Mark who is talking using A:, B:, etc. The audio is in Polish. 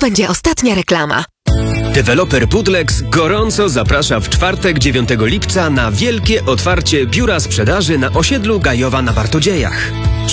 A: będzie ostatnia reklama.
B: Deweloper Budlex gorąco zaprasza w czwartek 9 lipca na wielkie otwarcie biura sprzedaży na osiedlu Gajowa na Bartodziejach.